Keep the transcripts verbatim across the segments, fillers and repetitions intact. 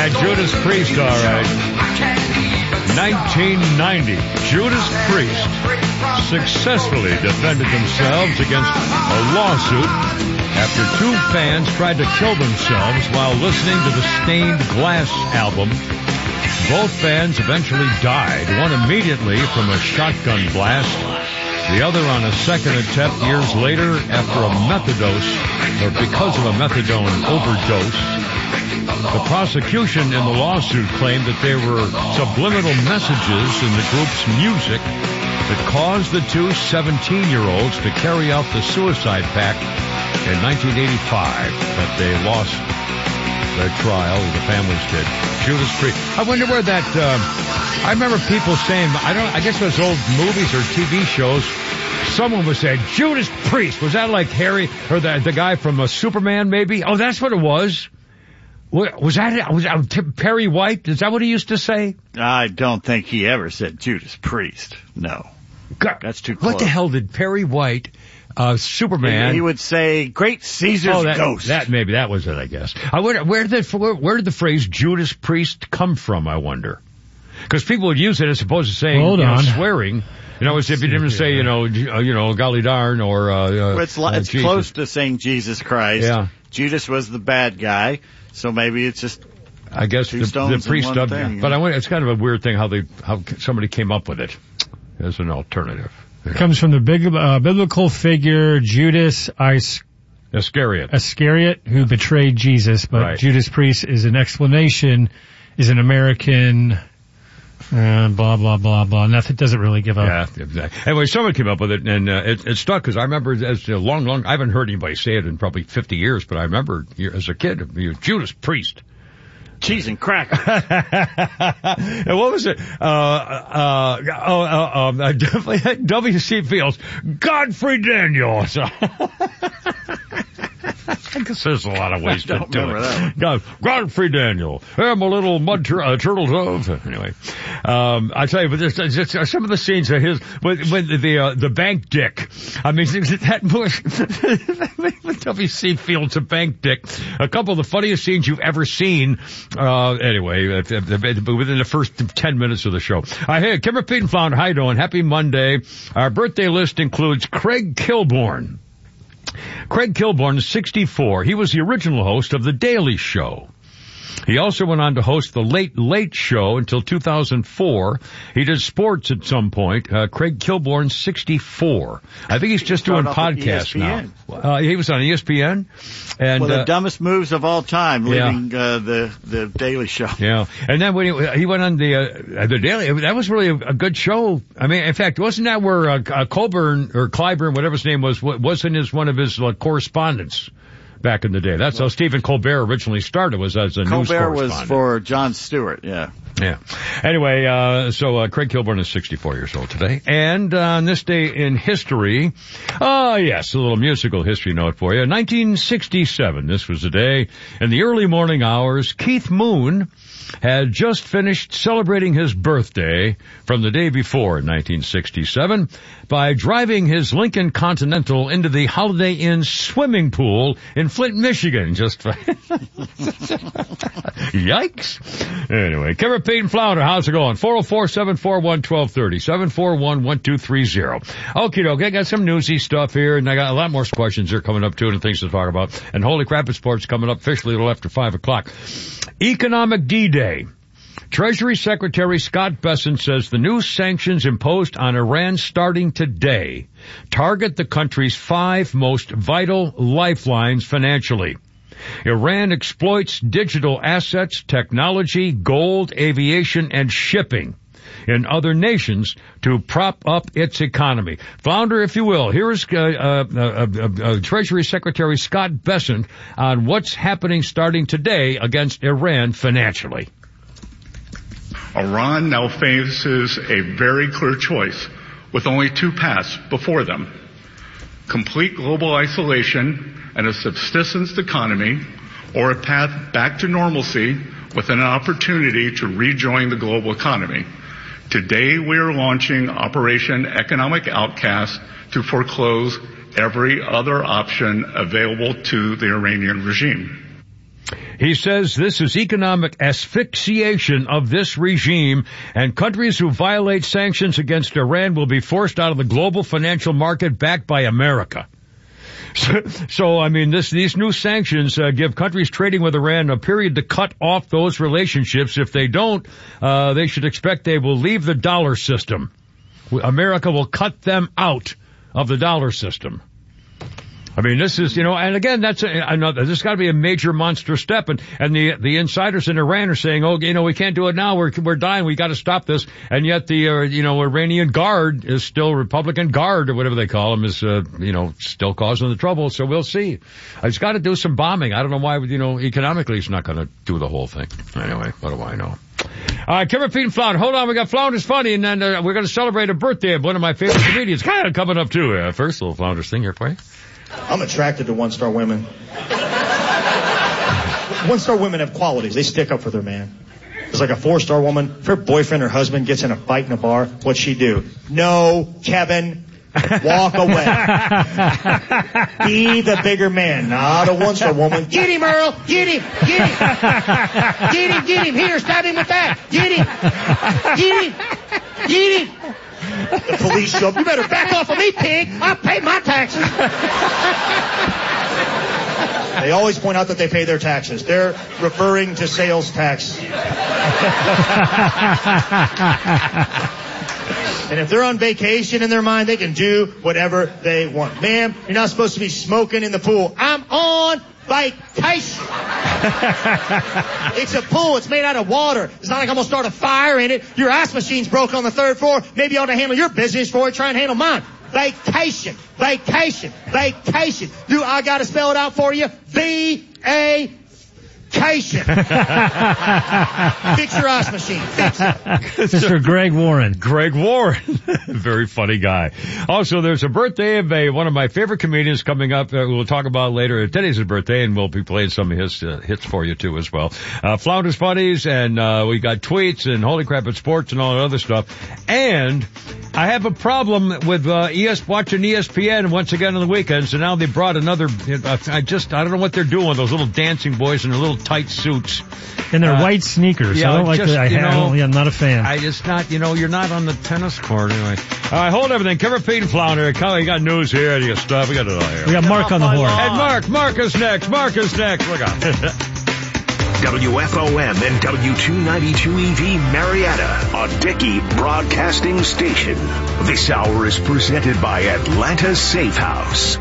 Yeah, Judas Priest, all right. nineteen ninety, Judas Priest successfully defended themselves against a lawsuit after two fans tried to kill themselves while listening to the Stained Glass album. Both fans eventually died, one immediately from a shotgun blast, the other on a second attempt years later after a methadose, or because of a methadone overdose. The prosecution in the lawsuit claimed that there were subliminal messages in the group's music that caused the two seventeen-year-olds to carry out the suicide pact in nineteen eighty-five, but they lost their trial, the families did. Judas Priest. I wonder where that, uh, I remember people saying, I don't, I guess those old movies or T V shows, someone would say, Judas Priest. Was that like Harry, or the, the guy from uh, Superman maybe? Oh, that's what it was. Was that it? Was that Perry White? Is that what he used to say? I don't think he ever said Judas Priest. No. God, that's too close. What the hell did Perry White, uh, Superman... He, he would say, Great Caesar's oh, that, Ghost. That, maybe that was it, I guess. I wonder, where did, where, where did the phrase Judas Priest come from, I wonder? Because people would use it as opposed to saying, Hold you know, on. swearing. You know, as if you didn't say, you know, you know, golly darn, or, uh, well, it's, uh, it's close to saying Jesus Christ. Yeah. Judas was the bad guy, so maybe it's just... I guess the, the priest of it. But I wonder, it's kind of a weird thing how they, how somebody came up with it as an alternative. It know. comes from the big, uh, biblical figure Judas Is- Iscariot. Iscariot, who betrayed Jesus, but right. Judas Priest is an explanation, is an American, uh, blah, blah, blah, blah. Nothing doesn't really give up. Yeah, exactly. Anyway, someone came up with it, and uh, it, it stuck, because I remember as a long, long, I haven't heard anybody say it in probably fifty years, but I remember as a kid, Judas Priest. Cheese and cracker. And what was it? Uh, uh, oh, uh, um, uh, W C Fields. Godfrey Daniels. I guess there's a lot of ways to do it. God, Godfrey Daniel. I'm a little mud tur- uh, turtle dove. Anyway, um, I tell you, but there's, there's, there's some of the scenes of his with, with the uh, the bank dick. I mean, that with W C Fields, a bank dick. A couple of the funniest scenes you've ever seen. Uh, anyway, within the first ten minutes of the show. Uh, hey, Kim Repeat and Flounder, how you doing? Happy Monday. Our birthday list includes Craig Kilborn. Craig Kilborn is sixty-four. He was the original host of The Daily Show. He also went on to host The Late Late Show until two thousand four. He did sports at some point. Uh, Craig Kilborn, sixty-four. I think he's just doing podcasts now. Uh, he was on E S P N. And, well, the uh, dumbest moves of all time, yeah. leaving uh, the the Daily Show. Yeah, and then when he, he went on the uh, the Daily, that was really a, a good show. I mean, in fact, wasn't that where uh, uh, Colburn or Clyburn, whatever his name was, wasn't his one of his uh, correspondents back in the day? That's how Stephen Colbert originally started, was as a Colbert news correspondent. Colbert was for Jon Stewart, yeah. Yeah. Anyway, uh, so, uh, Craig Kilborn is sixty-four years old today. And, uh, on this day in history, oh yes, a little musical history note for you. nineteen sixty-seven, this was the day. In the early morning hours, Keith Moon had just finished celebrating his birthday from the day before in nineteen sixty-seven by driving his Lincoln Continental into the Holiday Inn swimming pool in Flint, Michigan. Just yikes. Anyway, Kim Repeat and Flounder, how's it going? four oh four, seven four one, one two three oh, seven four one, one two three oh. Okay, okay, I got some newsy stuff here, and I got a lot more questions here coming up too and things to talk about. And holy crap, it's sports coming up officially a little after five o'clock. Economic D-Day. Treasury Secretary Scott Bessent says the new sanctions imposed on Iran starting today target the country's five most vital lifelines financially. Iran exploits digital assets, technology, gold, aviation, and shipping in other nations to prop up its economy. Flounder, if you will, here is uh, uh, uh, uh, uh, Treasury Secretary Scott Bessent on what's happening starting today against Iran financially. Iran now faces a very clear choice with only two paths before them: complete global isolation and a subsistence economy, or a path back to normalcy with an opportunity to rejoin the global economy. Today we are launching Operation Economic Outcast to foreclose every other option available to the Iranian regime. He says this is economic asphyxiation of this regime, and countries who violate sanctions against Iran will be forced out of the global financial market backed by America. So, so I mean, this, these new sanctions uh, give countries trading with Iran a period to cut off those relationships. If they don't, uh, they should expect they will leave the dollar system. America will cut them out of the dollar system. I mean, this is, you know, and again, that's a, another, this has got to be a major monster step. And, and the, the insiders in Iran are saying, oh, you know, we can't do it now. We're, we're dying. We got to stop this. And yet the, uh, you know, Iranian Guard is still Republican Guard or whatever they call them is, uh, you know, still causing the trouble. So we'll see. It's got to do some bombing. I don't know why, you know, economically it's not going to do the whole thing. Anyway, what do I know? All right, Kevin Pete and Flounder. Hold on, we got Flounder's Funny, and then uh, we're going to celebrate a birthday of one of my favorite comedians. Kind of coming up, too. Uh, first, a little Flounder's thing here for you. I'm attracted to one-star women. One-star women have qualities. They stick up for their man. It's like a four-star woman. If her boyfriend or husband gets in a fight in a bar, what'd she do? No, Kevin, walk away. Be the bigger man, not a one-star woman. Get him, Earl. Get him. Get him. Get him. Get him. Here, stab him with that. Get him. Get him. Get him. The police show up. You better back off of me, pig. I'll pay my taxes. They always point out that they pay their taxes. They're referring to sales tax. And if they're on vacation in their mind, they can do whatever they want. Ma'am, you're not supposed to be smoking in the pool. I'm on vacation. It's a pool. It's made out of water. It's not like I'm going to start a fire in it. Your ice machine's broke on the third floor. Maybe you ought to handle your business before you try and handle mine. Vacation. Vacation. Vacation. Do I got to spell it out for you? V A Cation. Fix your ice machine. Fix it. Mister Greg Warren. Greg Warren. Very funny guy. Also, there's a birthday of a, one of my favorite comedians coming up. Uh, we'll talk about later. Today's his birthday, and we'll be playing some of his uh, hits for you, too, as well. Uh, Flounder's Funnies, and uh, we got tweets and Holy Crap at Sports and all that other stuff. And I have a problem with uh, E S watching E S P N once again on the weekends, and now they brought another, uh, I just, I don't know what they're doing, those little dancing boys in their little tight suits. And their uh, white sneakers. Yeah, I don't like just, that. I, you know, I don't, yeah, I'm not a fan. I just not, you know, you're not on the tennis court anyway. All right, hold everything. Kevin Pete and Flounder. You got news here. You got stuff. We got it all here. We got Mark on the horn. And Mark. Mark is next. Mark is next. Look out. W F O M and W two ninety-two E V Marietta, a Dickey Broadcasting Station. This hour is presented by Atlanta Safe House.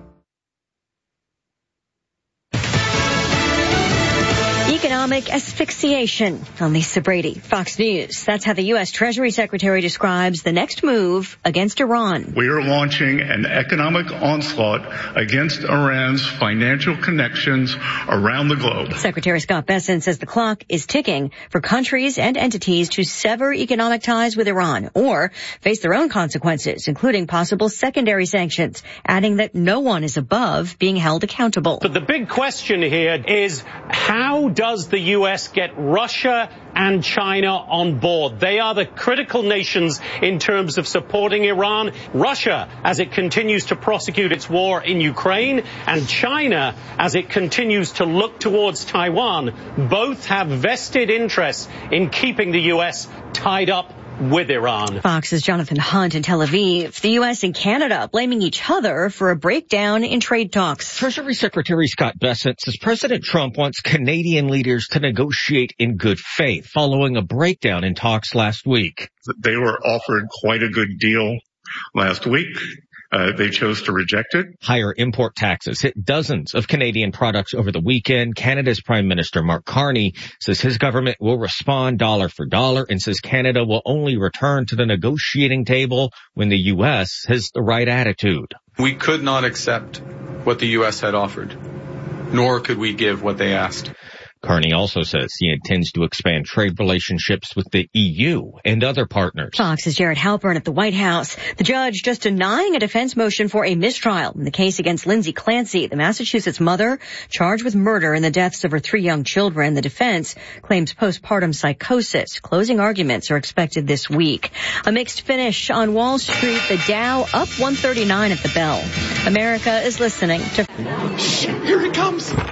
Economic asphyxiation. I'm Lisa Brady, Fox News. That's how the U S. Treasury Secretary describes the next move against Iran. We are launching an economic onslaught against Iran's financial connections around the globe. Secretary Scott Bessent says the clock is ticking for countries and entities to sever economic ties with Iran or face their own consequences, including possible secondary sanctions, adding that no one is above being held accountable. But the big question here is, how does the U S get Russia and China on board? They are the critical nations in terms of supporting Iran. Russia, as it continues to prosecute its war in Ukraine, and China, as it continues to look towards Taiwan, both have vested interests in keeping the U S tied up with Iran. Fox's Jonathan Hunt in Tel Aviv. The U S and Canada blaming each other for a breakdown in trade talks. Treasury Secretary Scott Bessent says President Trump wants Canadian leaders to negotiate in good faith following a breakdown in talks last week. They were offered quite a good deal last week. Uh, they chose to reject it. Higher import taxes hit dozens of Canadian products over the weekend. Canada's Prime Minister Mark Carney says his government will respond dollar for dollar and says Canada will only return to the negotiating table when the U S has the right attitude. We could not accept what the U S had offered, nor could we give what they asked. Carney also says he intends to expand trade relationships with the E U and other partners. Fox's Jared Halpern at the White House. The judge just denying a defense motion for a mistrial in the case against Lindsay Clancy, the Massachusetts mother charged with murder in the deaths of her three young children. The defense claims postpartum psychosis. Closing arguments are expected this week. A mixed finish on Wall Street. The Dow up one thirty-nine at the bell. America is listening to... Shh, here he comes.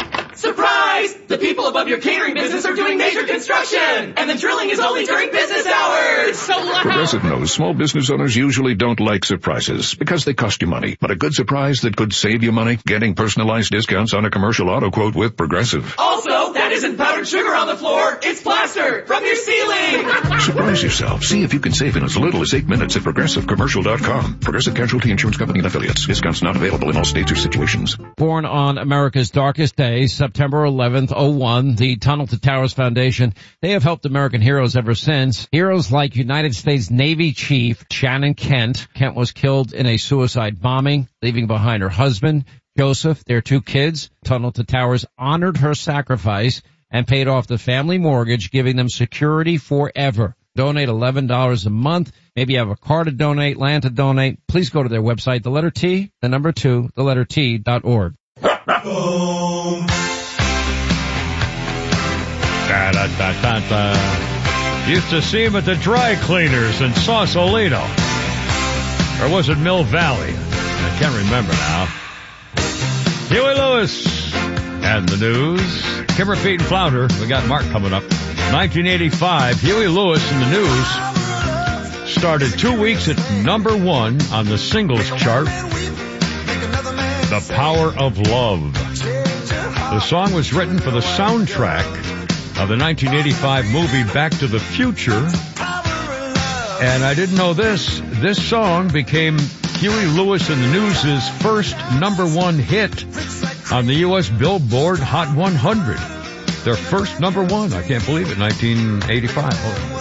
Surprise! The people above your catering business are doing major construction, and the drilling is only during business hours. It's so loud. Progressive knows small business owners usually don't like surprises because they cost you money. But a good surprise that could save you money? Getting personalized discounts on a commercial auto quote with Progressive. Also, that isn't powdered sugar on the floor. It's plaster from your ceiling. Surprise yourself. See if you can save in as little as eight minutes at progressive commercial dot com. Progressive Casualty Insurance Company and affiliates. Discounts not available in all states or situations. Born on America's darkest day, September eleventh, oh one, the Tunnel to Towers Foundation, they have helped American heroes ever since. Heroes like United States Navy Chief Shannon Kent. Kent was killed in a suicide bombing, leaving behind her husband, Joseph, their two kids. Tunnel to Towers honored her sacrifice and paid off the family mortgage, giving them security forever. Donate eleven dollars a month. Maybe you have a car to donate, land to donate. Please go to their website, the letter T, the number two, the letter T dot org. Da, da, da, da, da. Used to see him at the dry cleaners in Sausalito. Or was it Mill Valley? I can't remember now. Huey Lewis and the news. Kimmer, Pete, and Flounder. We got Mark coming up. nineteen eighty-five, Huey Lewis and the news started two weeks at number one on the singles chart. The Power of Love. The song was written for the soundtrack of the nineteen eighty-five movie Back to the Future. And I didn't know this. This song became Huey Lewis and the News' first number one hit on the U S Billboard Hot one hundred. Their first number one. I can't believe it. nineteen eighty-five.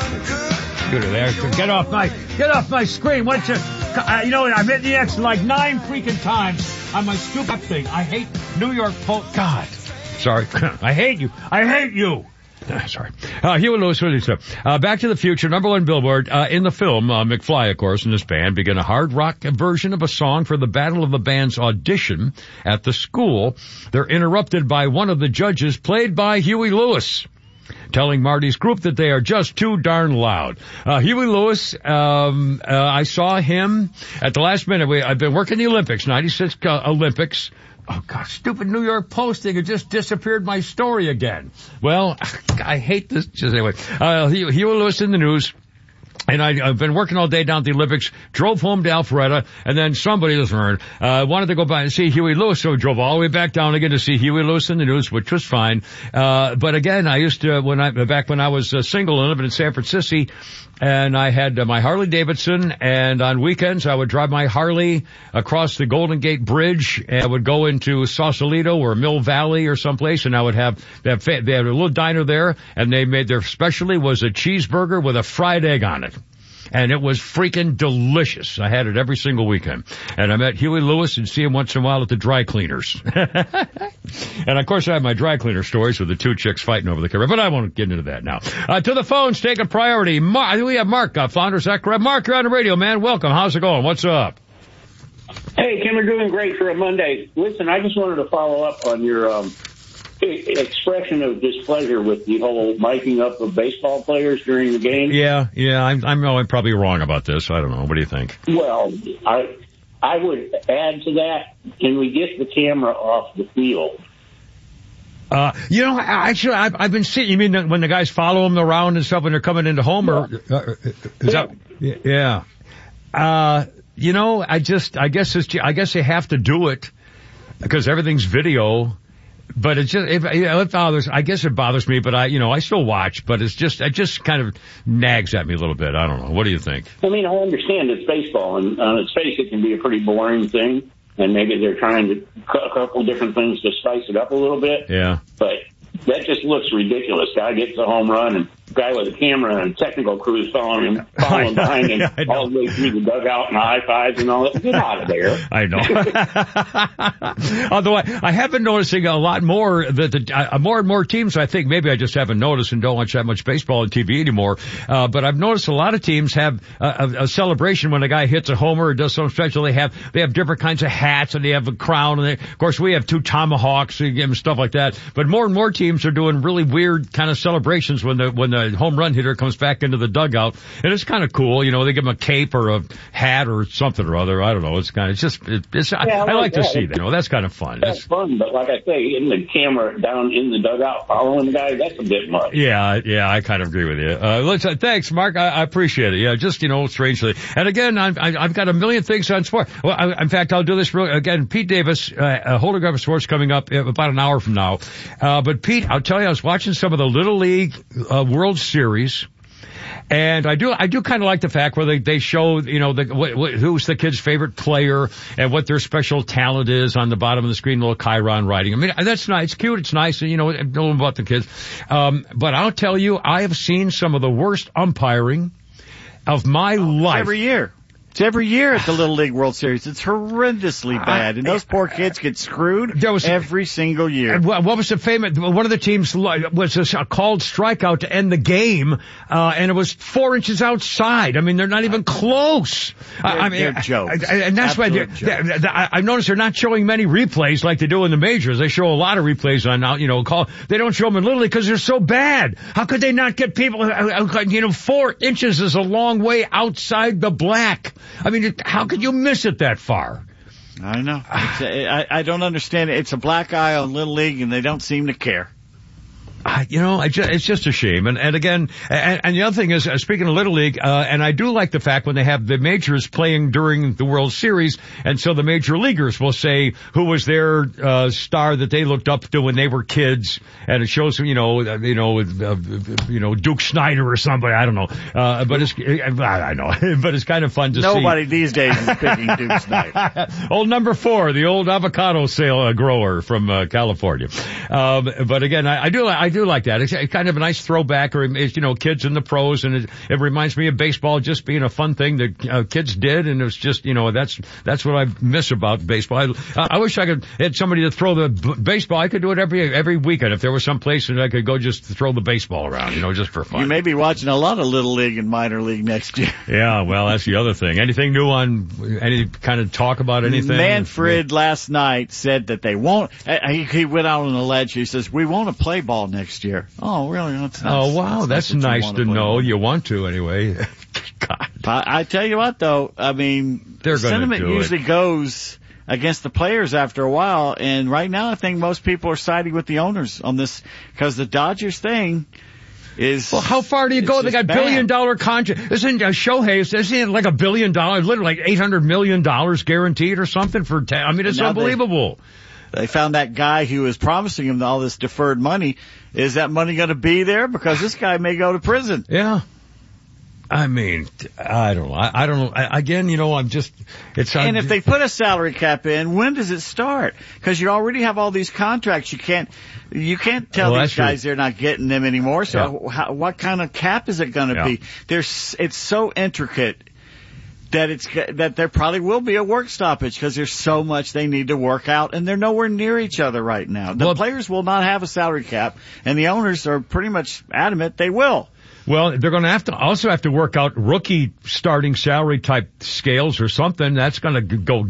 Oh, get there. Get off my, get off my screen. What's your, uh, you know, I've hit the X like nine freaking times on my stupid thing. I hate New York Post. God. Sorry. I hate you. I hate you. Sorry. Uh, Huey Lewis, uh, Back to the Future, number one Billboard. Uh, in the film, uh, McFly, of course, and his band began a hard rock version of a song for the Battle of the Bands audition at the school. They're interrupted by one of the judges, played by Huey Lewis, telling Marty's group that they are just too darn loud. Uh, Huey Lewis, um, uh, I saw him at the last minute. We, I've been working the Olympics, ninety-six uh, Olympics. Oh, God, stupid New York Post thing. It just disappeared my story again. Well, I hate this. Just anyway, uh, Huey Lewis in the news. And I, I've been working all day down at the Olympics, drove home to Alpharetta, and then somebody, listen, uh, wanted to go by and see Huey Lewis, so we drove all the way back down again to see Huey Lewis in the news, which was fine. Uh, but again, I used to, when I, back when I was uh, single and living in San Francisco, and I had uh, my Harley Davidson, and on weekends I would drive my Harley across the Golden Gate Bridge, and I would go into Sausalito or Mill Valley or someplace, and I would have, they had, they had a little diner there, and they made their specialty was a cheeseburger with a fried egg on it. And it was freaking delicious. I had it every single weekend. And I met Huey Lewis and see him once in a while at the dry cleaners. And of course I have my dry cleaner stories with the two chicks fighting over the camera, but I won't get into that now. Uh, to the phones, take a priority. Mar- we have Mark, uh, founder, is that correct? Mark, you're on the radio, man. Welcome. How's it going? What's up? Hey, Kim, we're doing great for a Monday. Listen, I just wanted to follow up on your, um, expression of displeasure with the whole miking up of baseball players during the game. Yeah, yeah, I'm, I'm, I'm probably wrong about this. I don't know. What do you think? Well, I, I would add to that, can we get the camera off the field? Uh, you know, actually, I've, I've been seeing, you mean when the guys follow them around and stuff when they're coming into home? Or, uh, is that, yeah. Uh, you know, I just, I guess it's, I guess they have to do it because everything's video. But it's just, it, it bothers, I guess it bothers me, but I, you know, I still watch, but it's just, it just kind of nags at me a little bit. I don't know. What do you think? I mean, I understand it's baseball, and on its face it can be a pretty boring thing, and maybe they're trying to cut a couple different things to spice it up a little bit. Yeah. But that just looks ridiculous. Guy gets a home run, and guy with a camera and technical crews following him, following behind him all the way through the dugout and high fives and all that. Get out of there. I know. Although I, I have been noticing a lot more that the, uh, more and more teams, I think maybe I just haven't noticed and don't watch that much baseball on T V anymore. Uh, but I've noticed a lot of teams have a, a, a celebration when a guy hits a homer or does some special. They have, they have different kinds of hats and they have a crown. And they, of course, we have two tomahawks and stuff like that. But more and more teams are doing really weird kind of celebrations when the, when the uh, home run hitter comes back into the dugout, and it's kind of cool. You know, they give him a cape or a hat or something or other. I don't know. It's kind of, it's just, it, it's, yeah, I, I, like I like that. to see that. You know, that's kind of fun. That's it's, fun, but like I say, in the camera down in the dugout following the guy, that's a bit much. Yeah, yeah, I kind of agree with you. Uh, let's, uh, thanks, Mark. I, I appreciate it. Yeah, just, you know, strangely. And again, I'm, I, I've got a million things on sport. Well, I, in fact, I'll do this real, again, Pete Davis, uh, uh Holograph of Sports coming up about an hour from now. Uh, but Pete, I'll tell you, I was watching some of the Little League, uh, World Series. And I do, I do kind of like the fact where they, they show, you know, the, wh- wh- who's the kid's favorite player and what their special talent is on the bottom of the screen, little chyron writing. I mean, that's nice, cute, it's nice, you know, know about the kids. Um, but I'll tell you, I have seen some of the worst umpiring of my oh, life. Every year. It's every year at the Little League World Series. It's horrendously bad, and those poor kids get screwed there was, every single year. What was the famous? One of the teams was a called strikeout to end the game, uh, and it was four inches outside. I mean, they're not even close. They're, I mean, they're jokes. And that's Absolute why they're, they're, they're, I noticed they're not showing many replays like they do in the majors. They show a lot of replays on, you know, call. They don't show them in Little League because they're so bad. How could they not get people? You know, four inches is a long way outside the black. I mean, how could you miss it that far? I know. It's a, I, I don't understand it. It's a black eye on Little League, and they don't seem to care. Uh, you know, I just, it's just a shame. And, and again, and, and the other thing is, uh, speaking of Little League, uh, and I do like the fact when they have the majors playing during the World Series, and so the major leaguers will say who was their, uh, star that they looked up to when they were kids, and it shows, you know, uh, you know, uh, you know, Duke Snyder or somebody, I don't know, uh, but it's, I know, but it's kind of fun to Nobody see. Nobody these days is picking Duke Snyder. Old number four, the old avocado sale uh, grower from, uh, California. Um, but again, I, I do like, I I do like that. It's kind of a nice throwback, or it's, you know, kids in the pros, and it, it reminds me of baseball just being a fun thing that uh, kids did, and it was just, you know, that's that's what I miss about baseball. I, I wish I could had somebody to throw the b- baseball. I could do it every every weekend if there was some place that I could go just throw the baseball around, you know, just for fun. You may be watching a lot of Little League and minor league next year. Yeah, well, that's the other thing. Anything new on any kind of talk about anything? Manfred yeah. last night said that they won't. He, he went out on a ledge. He says, "We want to play ball next year." Oh, really? That's nice. Oh, wow. That's, that's nice to, to know. Ball. You want to, anyway. God. I, I tell you what, though. I mean, They're sentiment usually it. goes against the players after a while. And right now, I think most people are siding with the owners on this because the Dodgers thing is. Well, how far do you go? They got bad. billion dollar contract. Isn't uh, Shohei, isn't it like a billion dollars, literally like eight hundred million dollars guaranteed or something for, ta- I mean, it's unbelievable. They, they found that guy who was promising him all this deferred money. Is that money going to be there? Because this guy may go to prison. Yeah. I mean, I don't know. I, I don't know. I, again, you know, I'm just, it's. And if they put a salary cap in, when does it start? Because you already have all these contracts. You can't, you can't tell well, these guys true. they're not getting them anymore. So yeah. how, what kind of cap is it going to yeah. be? There's, it's so intricate that it's, that there probably will be a work stoppage because there's so much they need to work out, and they're nowhere near each other right now. The well, players will not have a salary cap, and the owners are pretty much adamant they will. Well, they're going to have to also have to work out rookie starting salary type scales or something. That's going to go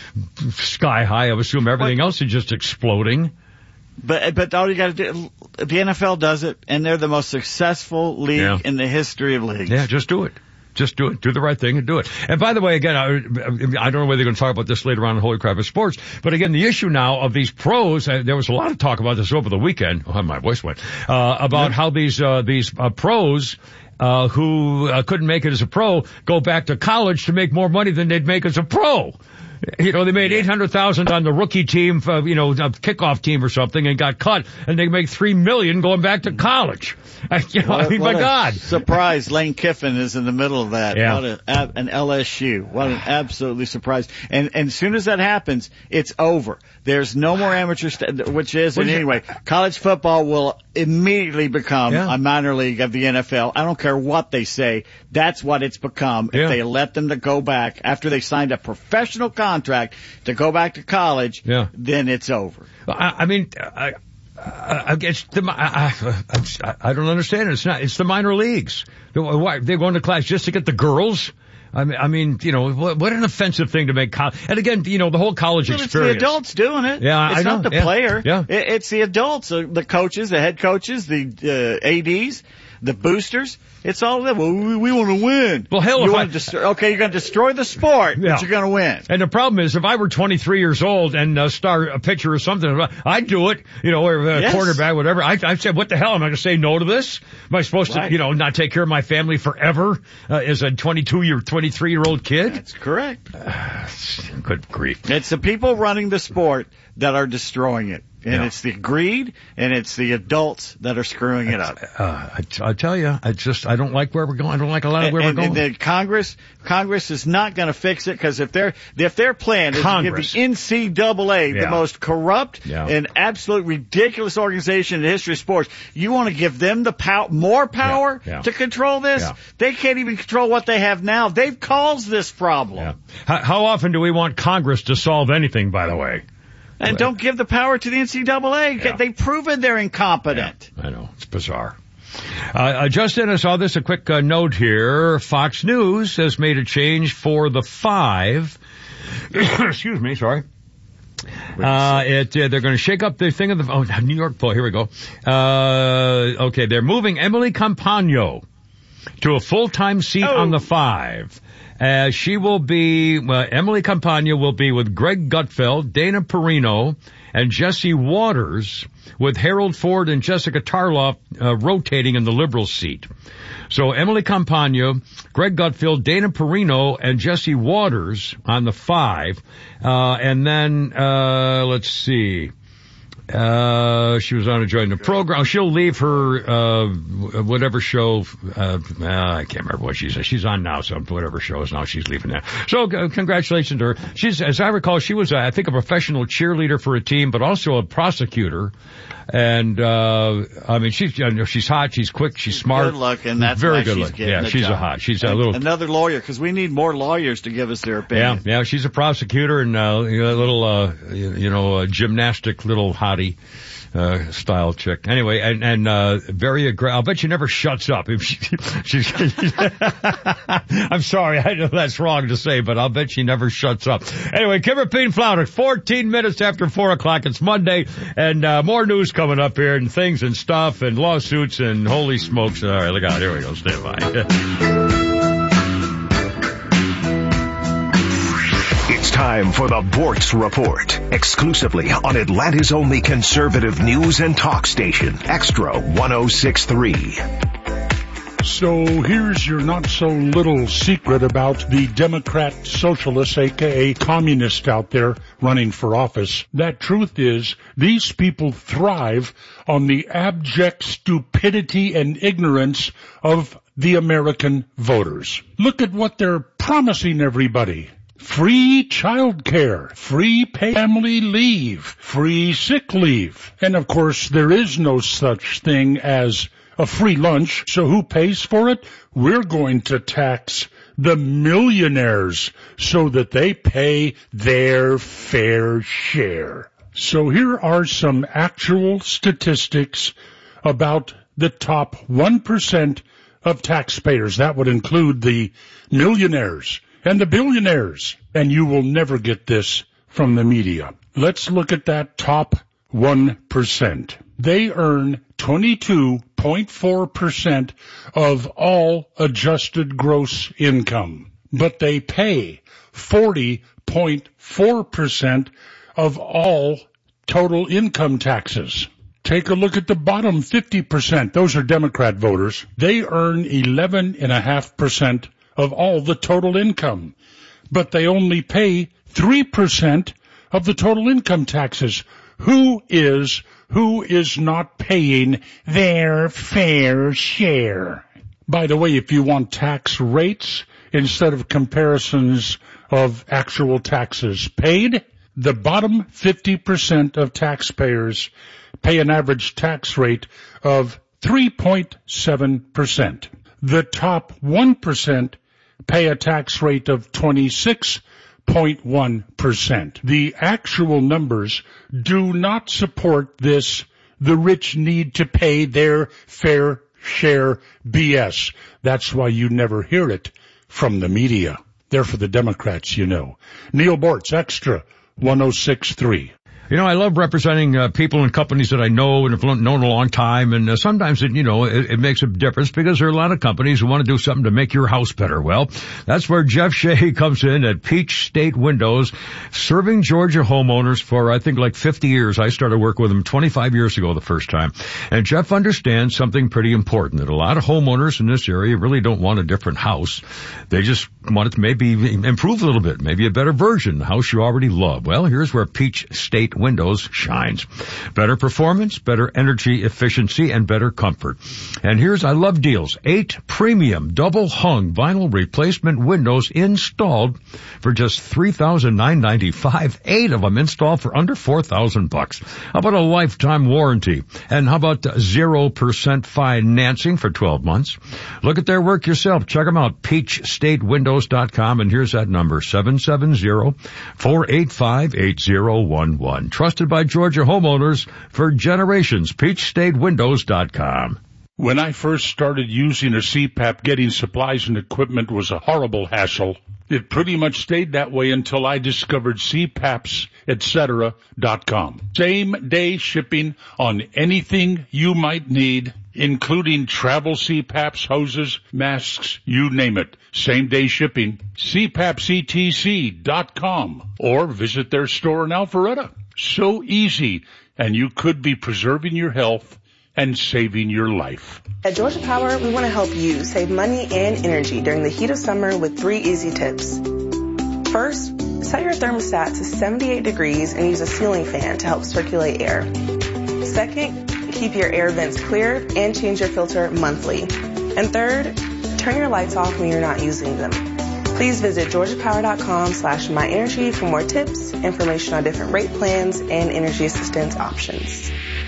sky high. I assume everything what? else is just exploding. But but all you got to do, the N F L does it, and they're the most successful league yeah. in the history of leagues. Yeah, just do it. Just do it. Do the right thing and do it. And by the way, again, I, I don't know whether they're going to talk about this later on in Holy Crap of Sports, but again, the issue now of these pros, uh, there was a lot of talk about this over the weekend. Oh, my voice went. Uh, about yeah. how these, uh, these, uh, pros, uh, who, uh, couldn't make it as a pro go back to college to make more money than they'd make as a pro. You know, they made eight hundred thousand dollars on the rookie team, for, you know, a kickoff team or something, and got cut, and they make three million dollars going back to college. You know, what, I mean, my God. Surprise, Lane Kiffin is in the middle of that. Yeah. What a, an L S U. What an absolutely surprise. And, and as soon as that happens, it's over. There's no more amateur, st- which is, and anyway, college football will immediately become yeah. a minor league of the N F L. I don't care what they say. That's what it's become. Yeah. If they let them to go back after they signed a professional contract to go back to college, yeah. then it's over. I, I mean, I, I, it's the, I, I, I don't understand it. It's not, it's the minor leagues. Why, they're going to class just to get the girls? I mean, I mean, you know, what, what an offensive thing to make college. And again, you know, the whole college well, experience. It's the adults doing it. Yeah, it's I know. not the yeah. player. Yeah. It, it's the adults, uh, the coaches, the head coaches, the uh, A Ds. The boosters, it's all them. Well, we, we want to win. Well, hell, you if want I, to destroy, okay, you're going to destroy the sport, yeah. but you're going to win. And the problem is, if I were twenty-three years old and uh, start a picture or something, I'd do it. You know, or a yes. quarterback, whatever. I, I said, what the hell? Am I going to say no to this? Am I supposed right. to, you know, not take care of my family forever uh, as a twenty-two year, twenty-three year old kid? That's correct. Uh, good grief. It's the people running the sport that are destroying it. And yeah. it's the greed, and it's the adults that are screwing it up. Uh, I, I tell you, I just, I don't like where we're going. I don't like a lot of where and, we're going. And the Congress, Congress is not going to fix it, because if their, if their plan is Congress. to give the N C double A yeah. the most corrupt yeah. and absolute ridiculous organization in the history of sports, you want to give them the pow- more power yeah. Yeah. to control this? Yeah. They can't even control what they have now. They've caused this problem. Yeah. How, how often do we want Congress to solve anything, by the way? And don't give the power to the N C double A. Yeah. They've proven they're incompetent. Yeah, I know. It's bizarre. Uh, uh, Justin, I saw this, a quick uh, note here. Fox News has made a change for the five. Excuse me, sorry. Uh, it, uh, they're going to shake up the thing of the, oh, New York Post, here we go. Uh, okay, they're moving Emily Compagno to a full-time seat oh. on the five. Uh, she will be, uh, Emily Compagno will be with Greg Gutfeld, Dana Perino, and Jesse Waters, with Harold Ford and Jessica Tarloff uh, rotating in the Liberal seat. So Emily Compagno, Greg Gutfeld, Dana Perino, and Jesse Waters on the five. Uh, and then, uh, let's see. Uh, she was on to join the program. She'll leave her, uh, whatever show, uh, I can't remember what she's, she's on now, so whatever show is now, she's leaving that. So, uh, congratulations to her. She's, as I recall, she was, uh, I think, a professional cheerleader for a team, but also a prosecutor. And, uh, I mean, she's, you know, she's hot, she's quick, she's smart. Good looking, that's very why good she's looking. getting Yeah, the she's job. a hot, she's and a little. Another lawyer, because we need more lawyers to give us their opinion. Yeah, yeah, she's a prosecutor and, uh, you know, a little, uh, you, you know, a gymnastic little hottie. Uh, style chick. Anyway, and, and, uh, very aggressive. I'll bet she never shuts up. If she, she's, I'm sorry, I know that's wrong to say, but I'll bet she never shuts up. Anyway, Kimmer Peen Flounder, fourteen minutes after four o'clock. It's Monday, and, uh, more news coming up here, and things and stuff, and lawsuits, and holy smokes. All right, look out. Here we go. Stand by. It's time for the Bortz Report, exclusively on Atlanta's only conservative news and talk station, Extra one oh six point three. So here's your not-so-little secret about the Democrat socialists, aka communists out there running for office. That truth is, these people thrive on the abject stupidity and ignorance of the American voters. Look at what they're promising everybody. Free child care, free family leave, free sick leave. And of course, there is no such thing as a free lunch, so who pays for it? We're going to tax the millionaires so that they pay their fair share. So here are some actual statistics about the top one percent of taxpayers. That would include the millionaires and the billionaires. And you will never get this from the media. Let's look at that top one percent. They earn twenty-two point four percent of all adjusted gross income, but they pay forty point four percent of all total income taxes. Take a look at the bottom fifty percent. Those are Democrat voters. They earn eleven point five percent of all the total income, but they only pay three percent of the total income taxes. Who is, who is not paying their fair share? By the way, if you want tax rates instead of comparisons of actual taxes paid, the bottom fifty percent of taxpayers pay an average tax rate of three point seven percent. The top one percent pay a tax rate of twenty-six point one percent. The actual numbers do not support this, the rich need to pay their fair share B S. That's why you never hear it from the media. They're for the Democrats, you know. Neil Bortz, Extra one oh six point three. You know, I love representing uh, people and companies that I know and have known a long time, and uh, sometimes it, you know, it, it makes a difference because there are a lot of companies who want to do something to make your house better. Well, that's where Jeff Shea comes in at Peach State Windows, serving Georgia homeowners for, I think, like fifty years. I started working with him twenty-five years ago the first time. And Jeff understands something pretty important, that a lot of homeowners in this area really don't want a different house. They just want it to maybe improve a little bit, maybe a better version, the house you already love. Well, here's where Peach State Windows shines. Better performance, better energy efficiency, and better comfort. And here's, I love deals. Eight premium double hung vinyl replacement windows installed for just three thousand nine hundred ninety-five dollars. Eight of them installed for under four thousand bucks. How about a lifetime warranty? And how about zero percent financing for twelve months? Look at their work yourself. Check them out. peach state windows dot com. And here's that number, seven seven zero, four eight five, eight zero one one. Trusted by Georgia homeowners for generations. peach state windows dot com. When I first started using a C PAP, getting supplies and equipment was a horrible hassle. It pretty much stayed that way until I discovered C PAPs et cetera dot com. Same day shipping on anything you might need, including travel C PAPs, hoses, masks, you name it. Same day shipping. C PAPs E T C dot com or visit their store in Alpharetta. So easy, and you could be preserving your health and saving your life. At Georgia Power, we want to help you save money and energy during the heat of summer with three easy tips. First, set your thermostat to seventy-eight degrees and use a ceiling fan to help circulate air. Second, keep your air vents clear and change your filter monthly. And third, turn your lights off when you're not using them. Please visit georgia power dot com slash my energy for more tips, information on different rate plans, and energy assistance options.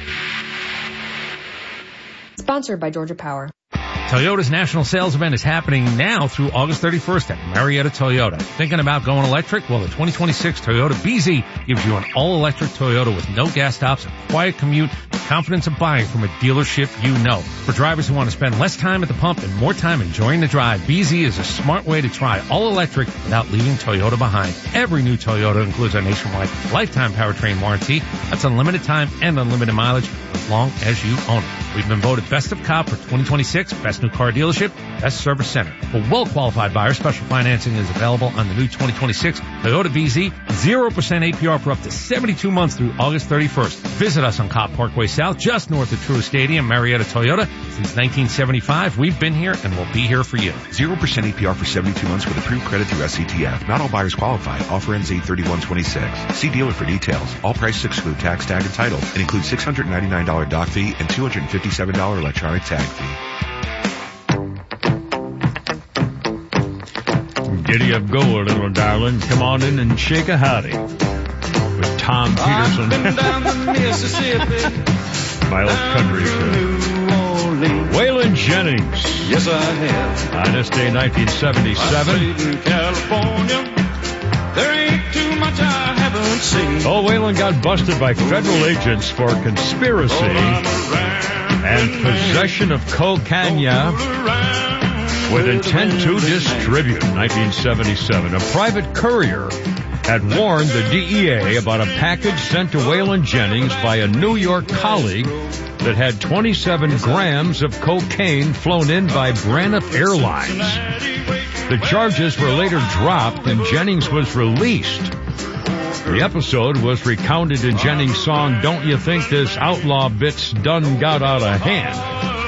Sponsored by Georgia Power. Toyota's national sales event is happening now through August thirty-first at Marietta Toyota. Thinking about going electric? Well, the twenty twenty-six Toyota B Z gives you an all-electric Toyota with no gas stops, a quiet commute, and confidence of buying from a dealership you know. For drivers who want to spend less time at the pump and more time enjoying the drive, B Z is a smart way to try all-electric without leaving Toyota behind. Every new Toyota includes a nationwide lifetime powertrain warranty. That's unlimited time and unlimited mileage as long as you own it. We've been voted Best of Cop for twenty twenty-six, Best New Car Dealership, Best Service Center. For well-qualified buyers, special financing is available on the new twenty twenty-six Toyota B Z. zero percent A P R for up to seventy-two months through August thirty-first. Visit us on Cobb Parkway South, just north of Truist Stadium, Marietta Toyota. Since nineteen seventy-five, we've been here and we'll be here for you. zero percent A P R for seventy-two months with approved credit through S C T F. Not all buyers qualify. Offer ends eight thirty-one twenty-six. See dealer for details. All prices exclude tax, tag, and title and include six hundred ninety-nine dollars doc fee and two hundred fifty-seven dollars electronic tag fee. Giddy up, go, little darling. Come on in and shake a howdy with Tom Peterson. My old country show. Waylon Jennings. Yes, I have. On this day, nineteen seventy-seven. In California, there ain't too much I haven't seen. Oh, Waylon got busted by federal agents for conspiracy and possession of cocaine with intent to distribute. nineteen seventy-seven. A private courier had warned the D E A about a package sent to Waylon Jennings by a New York colleague that had twenty-seven grams of cocaine flown in by Braniff Airlines. The charges were later dropped and Jennings was released. The episode was recounted in Jennings' song, Don't You Think This Outlaw Bit's Done Got Out of Hand?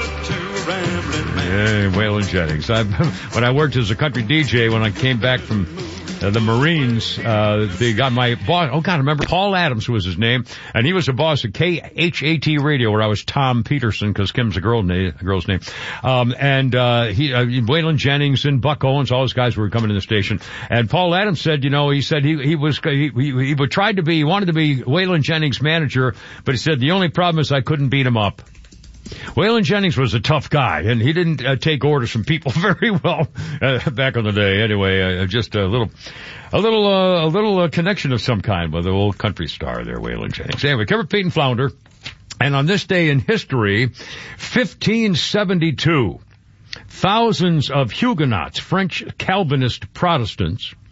Yeah, Waylon Jennings. I, when I worked as a country D J, when I came back from uh, the Marines, uh, they got my boss, oh God, I remember Paul Adams was his name, and he was the boss of K H A T Radio, where I was Tom Peterson, because Kim's a girl name, a girl's name. Um, and, uh, he, uh, Waylon Jennings and Buck Owens, all those guys were coming to the station. And Paul Adams said, you know, he said he, he was, he, he, he tried to be, he wanted to be Waylon Jennings' manager, but he said the only problem is I couldn't beat him up. Waylon Jennings was a tough guy, and he didn't uh, take orders from people very well uh, back in the day. Anyway, uh, just a little, a little, uh, a little uh, connection of some kind with the old country star there, Waylon Jennings. Anyway, cover Pete and Flounder, and on this day in history, fifteen seventy-two, thousands of Huguenots, French Calvinist Protestants,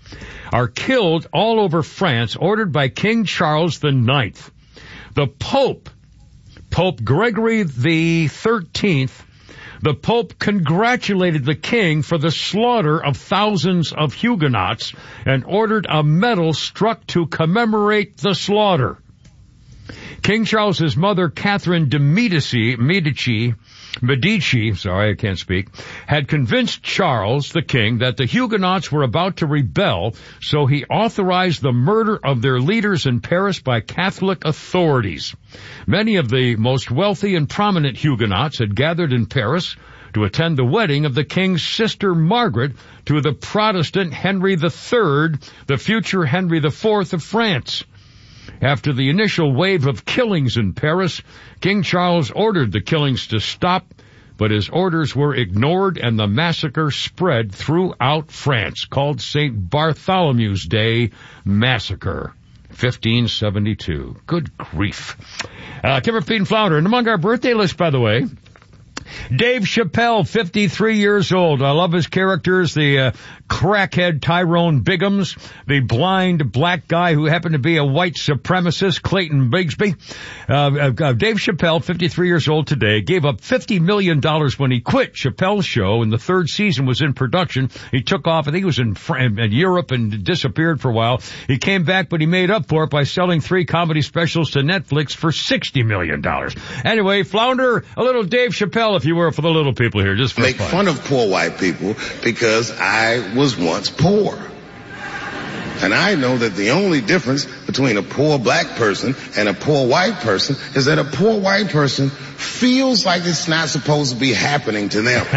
are killed all over France, ordered by King Charles the Ninth. The Pope, Pope Gregory the Thirteenth, the Pope congratulated the king for the slaughter of thousands of Huguenots and ordered a medal struck to commemorate the slaughter. King Charles's mother, Catherine de Medici, Medici, Medici, sorry, I can't speak, had convinced Charles, the king, that the Huguenots were about to rebel, so he authorized the murder of their leaders in Paris by Catholic authorities. Many of the most wealthy and prominent Huguenots had gathered in Paris to attend the wedding of the king's sister Margaret to the Protestant Henry the Third, the future Henry the Fourth of France. After the initial wave of killings in Paris, King Charles ordered the killings to stop, but his orders were ignored and the massacre spread throughout France, called Saint Bartholomew's Day Massacre, fifteen seventy-two. Good grief. Uh, Kimmer, Pete, and Flounder. And among our birthday list, by the way, Dave Chappelle, fifty-three years old. I love his characters, the uh, crackhead Tyrone Biggums, the blind black guy who happened to be a white supremacist, Clayton Bigsby. Uh, uh, Dave Chappelle, fifty-three years old today, gave up fifty million dollars when he quit Chappelle's show, and the third season was in production. He took off, I think he was in, Fr- in Europe and disappeared for a while. He came back, but he made up for it by selling three comedy specials to Netflix for sixty million dollars. Anyway, Flounder, a little Dave Chappelle, if you were, for the little people here, just for Make fun. fun of poor white people because I was once poor. And I know that the only difference between a poor black person and a poor white person is that a poor white person feels like it's not supposed to be happening to them.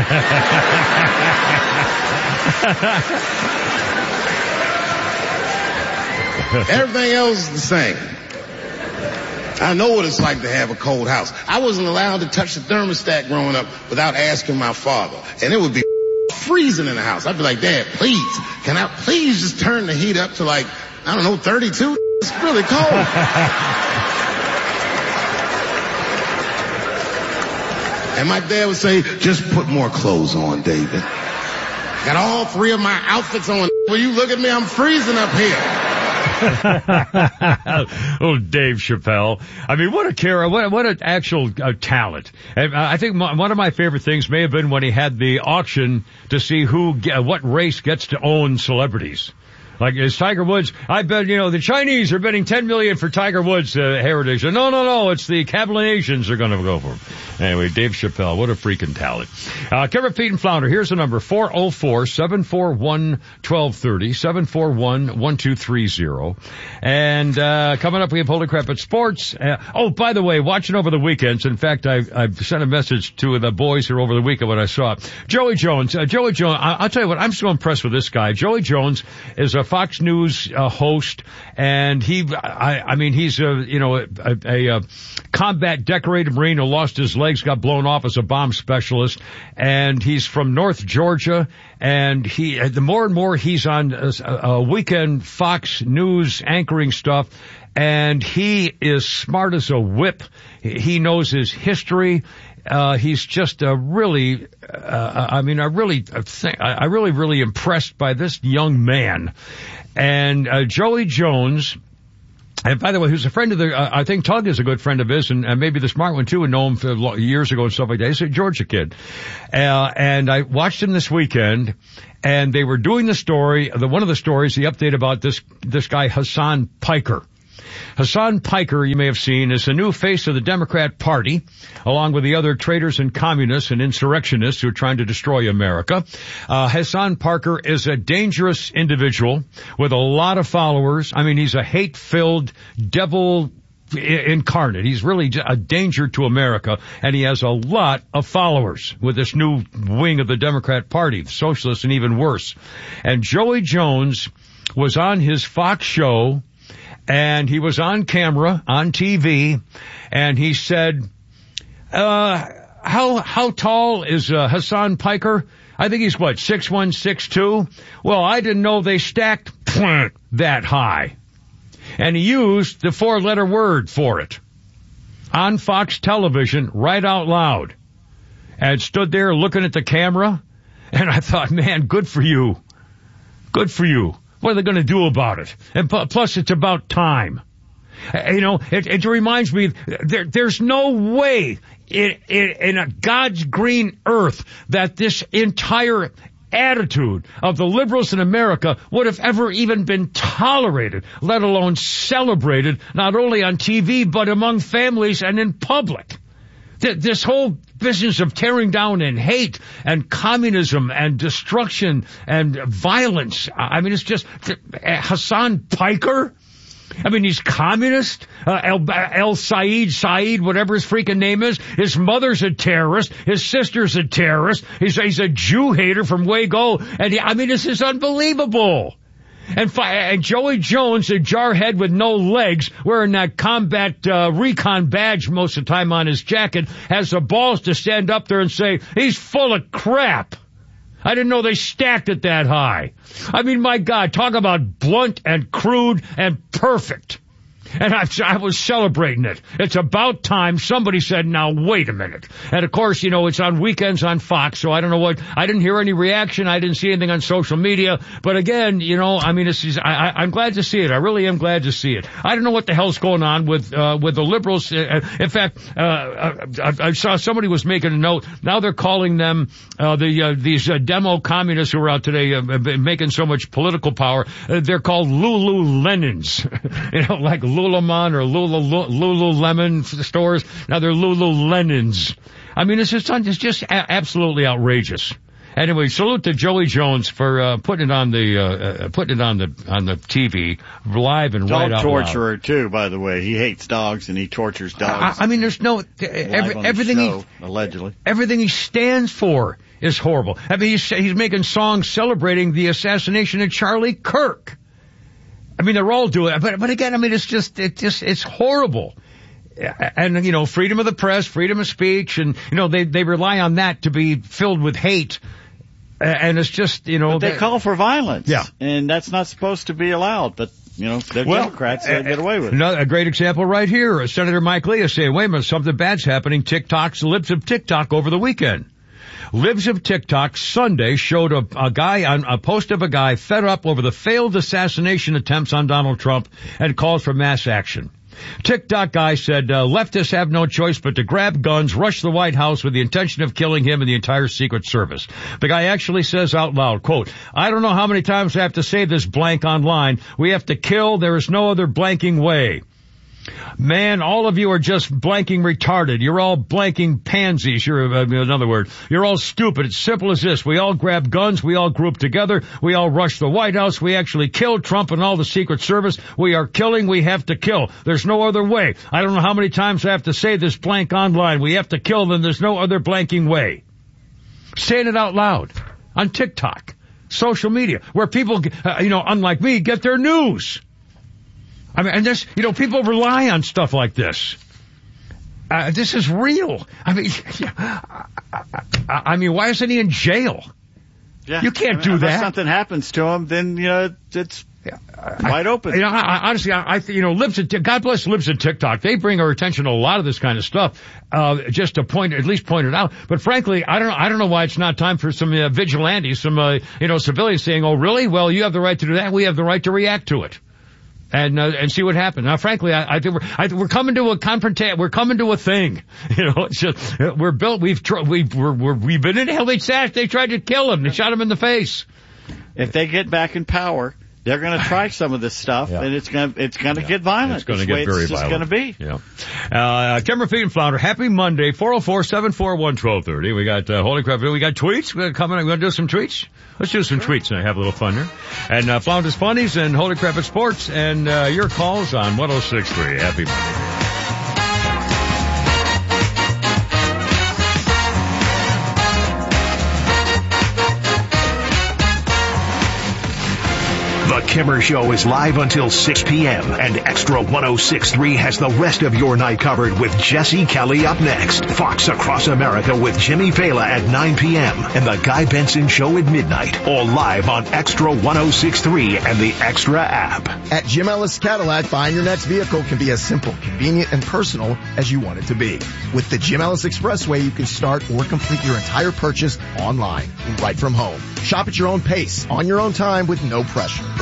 Everything else is the same. I know what it's like to have a cold house. I wasn't allowed to touch the thermostat growing up without asking my father. And it would be freezing in the house. I'd be like, Dad, please, can I please just turn the heat up to like, I don't know, thirty-two? It's really cold. And my dad would say, just put more clothes on, David. Got all three of my outfits on. Will you look at me? I'm freezing up here. Oh, Dave Chappelle. I mean, what a character, what, what an actual uh, talent. And I think my, one of my favorite things may have been when he had the auction to see who, uh, what race gets to own celebrities. Like, is Tiger Woods, I bet, you know, the Chinese are betting ten million dollars for Tiger Woods' uh, heritage. No, no, no, it's the Cablinasians are going to go for him. Anyway, Dave Chappelle, what a freaking talent. Uh, Kevin, Pete, and Flounder, here's the number, four oh four, seven four one, one two three oh, seven four one, one two three oh. And, uh, coming up, we have Holy Crap at Sports. Uh, oh, by the way, watching over the weekends, in fact, I, I've sent a message to the boys here over the weekend when I saw it. Joey Jones, uh, Joey Jones, I, I'll tell you what, I'm so impressed with this guy. Joey Jones is a Fox News uh, host, and he, I, I mean, he's a, you know, a, a, a combat decorated Marine who lost his legs, got blown off as a bomb specialist, and he's from North Georgia, and he, the more and more he's on a, a weekend Fox News anchoring stuff, and he is smart as a whip. He knows his history. Uh, he's just a really, uh, I mean, I really, think, I really, really impressed by this young man. And, uh, Joey Jones, and by the way, who's a friend of the, uh, I think Tug is a good friend of his, and, and maybe the smart one too, and know him for years ago and stuff like that. He's a Georgia kid. Uh, and I watched him this weekend, and they were doing the story, the, one of the stories, the update about this, this guy, Hassan Piker. Hassan Piker, you may have seen, is the new face of the Democrat Party, along with the other traitors and communists and insurrectionists who are trying to destroy America. Uh, Hassan Piker is a dangerous individual with a lot of followers. I mean, he's a hate-filled devil incarnate. He's really a danger to America, and he has a lot of followers with this new wing of the Democrat Party, the socialists, and even worse. And Joey Jones was on his Fox show, and he was on camera, on T V, and he said, uh, how, how tall is, uh, Hassan Piker? I think he's what, six one, six two? Well, I didn't know they stacked that high. And he used the four-letter word for it on Fox television right out loud, and stood there looking at the camera, and I thought, man, good for you. Good for you. What are they going to do about it? And plus, it's about time. You know, it, it reminds me, there, there's no way in, in, in a God's green earth that this entire attitude of the liberals in America would have ever even been tolerated, let alone celebrated, not only on T V, but among families and in public. This whole business of tearing down and hate and communism and destruction and violence. I mean, it's just Hassan Piker. I mean, he's communist. Uh, El, El Said, Said, whatever his freaking name is. His mother's a terrorist. His sister's a terrorist. He's, he's a Jew hater from Waco. And he, I mean, this is unbelievable. And, and Joey Jones, a jarhead with no legs, wearing that combat uh, recon badge most of the time on his jacket, has the balls to stand up there and say, he's full of crap. I didn't know they stacked it that high. I mean, my God, talk about blunt and crude and perfect. And I, I was celebrating it. It's about time somebody said, now, wait a minute. And, of course, you know, it's on weekends on Fox, so I don't know what, I didn't hear any reaction. I didn't see anything on social media. But, again, you know, I mean, it's, I, I, I'm glad to see it. I really am glad to see it. I don't know what the hell's going on with, uh, with the liberals. Uh, in fact, uh, I, I saw somebody was making a note. Now they're calling them, uh, the, uh, these uh, demo communists who are out today, uh, making so much political power. Uh, they're called Lululemons. you know, like Lululemon or Lulu, Lululemon stores. Now they're Lululemons. I mean, it's just, it's just a- absolutely outrageous. Anyway, salute to Joey Jones for uh, putting it on the uh, putting it on the on the T V live and Dog right out torturer loud. Too, by the way. He hates dogs and he tortures dogs. I, I mean, there's no every, everything show, he allegedly everything he stands for is horrible. I mean, he's, he's making songs celebrating the assassination of Charlie Kirk. I mean, they're all doing it, but but again, I mean, it's just it just it's horrible. And, you know, freedom of the press, freedom of speech, and, you know, they, they rely on that to be filled with hate. And it's just, you know. But they, they call for violence. Yeah. And that's not supposed to be allowed. But, you know, they're well, Democrats, so they uh, get away with it. Another, a great example right here. Senator Mike Lee is saying, wait a minute, something bad's happening. TikTok's Libs of TikTok over the weekend. Libs of TikTok Sunday showed a, a guy on a post of a guy fed up over the failed assassination attempts on Donald Trump and calls for mass action. TikTok guy said, uh, leftists have no choice but to grab guns, rush the White House with the intention of killing him and the entire Secret Service. The guy actually says out loud, quote, I don't know how many times I have to say this blank online. We have to kill. There is no other blanking way. Man, all of you are just blanking retarded. You're all blanking pansies. You're, uh, in other words, you're all stupid. It's simple as this. We all grab guns. We all group together. We all rush the White House. We actually kill Trump and all the Secret Service. We are killing. We have to kill. There's no other way. I don't know how many times I have to say this blank online. We have to kill them. There's no other blanking way. Saying it out loud on TikTok, social media, where people, uh, you know, unlike me, get their news. I mean, and this, you know, people rely on stuff like this. Uh, this is real. I mean, I, I, I mean, why isn't he in jail? Yeah. You can't I mean, do unless that. something happens to him, then, you know, it's wide open. You know, I, honestly, I, I, you know, Libs at, God bless Libs at TikTok. They bring our attention to a lot of this kind of stuff, uh, just to point, at least point it out. But frankly, I don't know, I don't know why it's not time for some uh, vigilantes, some, uh, you know, civilians saying, oh, really? Well, you have the right to do that. We have the right to react to it. And, uh, and see what happens. Now, frankly, I, I think we're, I, we're coming to a confrontation, we're coming to a thing. You know, it's just, we're built, we've, tr- we've, we're, we're, we've been in L H Sash. They tried to kill him. They shot him in the face. If they get back in power, they're going to try some of this stuff, yeah. and it's going to, it's going to yeah. get violent. It's going to get very it's violent. It's going to be. Yeah. Uh, Kimmer Feed and Flounder, happy Monday, four oh four, seven four one, one two three oh. We got, uh, holy crap, we got tweets. We're coming, we're going to do some tweets. Let's do some sure. tweets and have a little fun here. And, uh, Flounder's Funnies and Holy Crap at Sports and, uh, your calls on one oh six point three. Happy Monday. The Kimmer Show is live until six p.m. and Extra one oh six point three has the rest of your night covered with Jesse Kelly up next. Fox Across America with Jimmy Fela at nine p.m. and The Guy Benson Show at midnight. All live on Extra one oh six point three and the Extra app. At Jim Ellis Cadillac, buying your next vehicle can be as simple, convenient, and personal as you want it to be. With the Jim Ellis Expressway, you can start or complete your entire purchase online, right from home. Shop at your own pace, on your own time, with no pressure.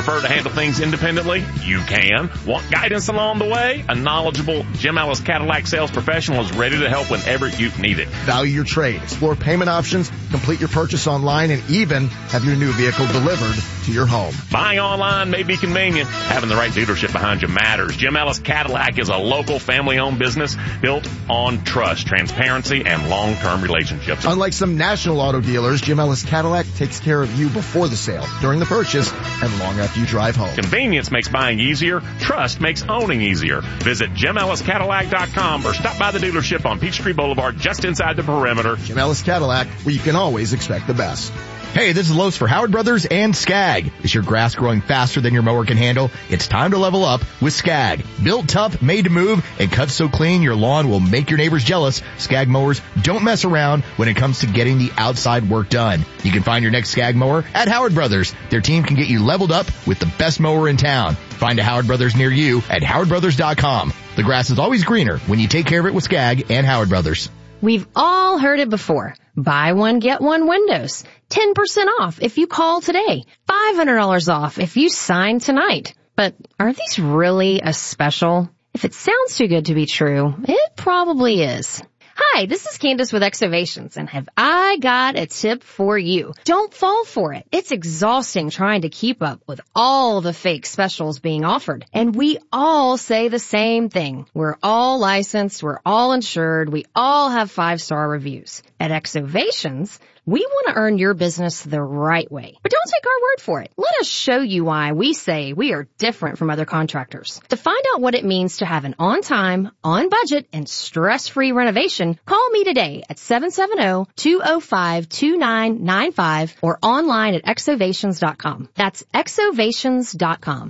Prefer to handle things independently? You can. Want guidance along the way? A knowledgeable Jim Ellis Cadillac sales professional is ready to help whenever you need it. Value your trade, explore payment options, complete your purchase online, and even have your new vehicle delivered to your home. Buying online may be convenient. Having the right dealership behind you matters. Jim Ellis Cadillac is a local family-owned business built on trust, transparency, and long-term relationships. Unlike some national auto dealers, Jim Ellis Cadillac takes care of you before the sale, during the purchase, and long after you drive home. Convenience makes buying easier. Trust makes owning easier. Visit Jim Ellis Cadillac dot com or stop by the dealership on Peachtree Boulevard just inside the perimeter. Jim Ellis Cadillac, where you can always expect the best. Hey, this is Los for Howard Brothers and Skag. Is your grass growing faster than your mower can handle? It's time to level up with Skag. Built tough, made to move, and cut so clean your lawn will make your neighbors jealous. Skag mowers don't mess around when it comes to getting the outside work done. You can find your next Skag mower at Howard Brothers. Their team can get you leveled up with the best mower in town. Find a Howard Brothers near you at howard brothers dot com. The grass is always greener when you take care of it with Skag and Howard Brothers. We've all heard it before. Buy one, get one windows. ten percent off if you call today. five hundred dollars off if you sign tonight. But are these really a special? If it sounds too good to be true, it probably is. Hi, this is Candace with Exovations, and have I got a tip for you. Don't fall for it. It's exhausting trying to keep up with all the fake specials being offered. And we all say the same thing. We're all licensed, we're all insured, we all have five-star reviews. At Exovations, we want to earn your business the right way. But don't take our word for it. Let us show you why we say we are different from other contractors. To find out what it means to have an on-time, on-budget, and stress-free renovation, call me today at seven seven zero, two zero five, two nine nine five or online at exovations dot com. That's exovations dot com.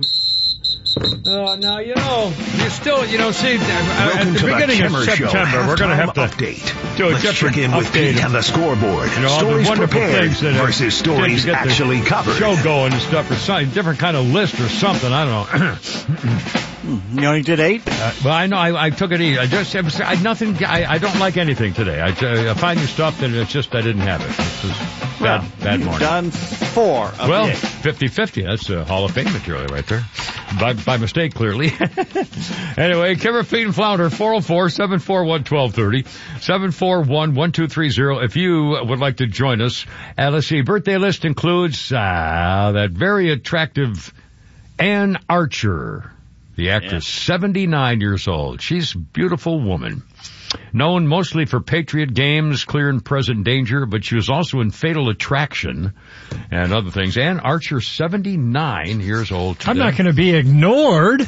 Uh, now, you know, you still, you know, see, at Welcome the to beginning the of Kimmer September, Show we're going to have to update. do a Let's different check in with update. Pete and the scoreboard. You know, all stories the wonderful prepared things that versus stories get the actually covered. show going and stuff, or some different kind of list or something. I don't know. You only did eight? Uh, well, I know. I, I took it easy. I just it was, I nothing. I, I don't like anything today. I, I find you stuff that it's just I didn't have it. It's just bad, well, bad you've morning. Done four. Of well, the eight. fifty-fifty. That's uh, Hall of Fame material right there. By, by mistake, clearly. Anyway, Kimmer, Feet and Flounder, four oh four, seven four one, one two three oh, seven four one, one two three oh. If you would like to join us, uh, let's see, birthday list includes uh, that very attractive Ann Archer. The actress, yeah. seventy-nine years old. She's a beautiful woman. Known mostly for Patriot Games, Clear and Present Danger, but she was also in Fatal Attraction and other things. Ann Archer, seventy-nine years old today. I'm not going to be ignored.